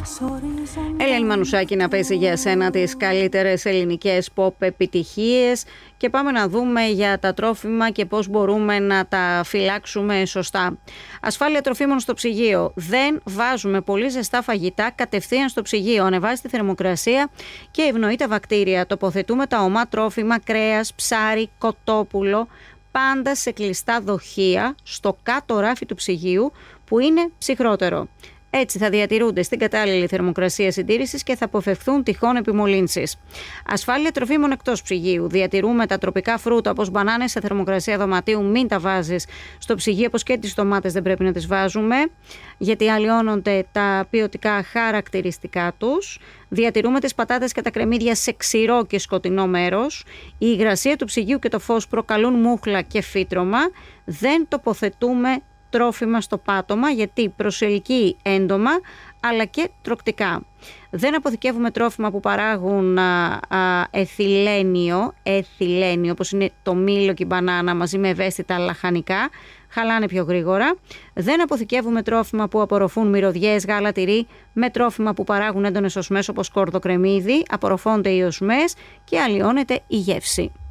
Ελένη Μανουσάκη να παίζει για σένα τις καλύτερες ελληνικές pop επιτυχίες και πάμε να δούμε για τα τρόφιμα και πώς μπορούμε να τα φυλάξουμε σωστά. Ασφάλεια τροφίμων στο ψυγείο. Δεν βάζουμε πολύ ζεστά φαγητά κατευθείαν στο ψυγείο. Ανεβάζει τη θερμοκρασία και ευνοεί τα βακτήρια. Τοποθετούμε τα ομά τρόφιμα, κρέας, ψάρι, κοτόπουλο πάντα σε κλειστά δοχεία στο κάτω ράφι του ψυγείου που είναι ψυχρότερο. Έτσι θα διατηρούνται στην κατάλληλη θερμοκρασία συντήρησης και θα αποφευχθούν τυχόν επιμολύνσεις. Ασφάλεια τροφίμων εκτός ψυγείου. Διατηρούμε τα τροπικά φρούτα όπως μπανάνες σε θερμοκρασία δωματίου. Μην τα βάζεις στο ψυγείο, όπως και τις ντομάτες δεν πρέπει να τις βάζουμε, γιατί αλλοιώνονται τα ποιοτικά χαρακτηριστικά τους. Διατηρούμε τις πατάτες και τα κρεμμύδια σε ξηρό και σκοτεινό μέρος. Η υγρασία του ψυγείου και το φως προκαλούν μούχλα και φύτρωμα. Δεν τοποθετούμε τρόφιμα στο πάτωμα γιατί προσελκύει έντομα αλλά και τροκτικά. Δεν αποθηκεύουμε τρόφιμα που παράγουν εθυλένιο όπως είναι το μήλο και η μπανάνα μαζί με ευαίσθητα λαχανικά, χαλάνε πιο γρήγορα. Δεν αποθηκεύουμε τρόφιμα που απορροφούν μυρωδιές, γάλα, τυρί με τρόφιμα που παράγουν έντονες οσμές όπως σκόρδο, κρεμμύδι, απορροφώνται οι οσμές και αλλοιώνεται η γεύση.